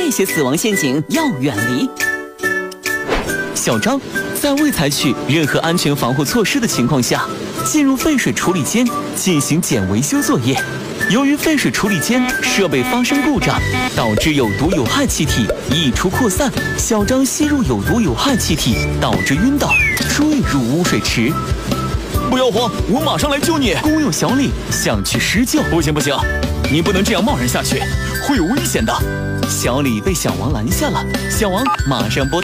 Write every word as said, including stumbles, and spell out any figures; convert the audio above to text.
这些死亡陷阱要远离。小张在未采取任何安全防护措施的情况下，进入废水处理间进行检维修作业。由于废水处理间设备发生故障，导致有毒有害气体溢出扩散，小张吸入有毒有害气体，导致晕倒，坠入污水池。 不要慌，我马上来救你。 工友小李想去施救， 不行不行，你不能这样贸然下去，会有危险的。 小李被小王拦下了，小王马上拨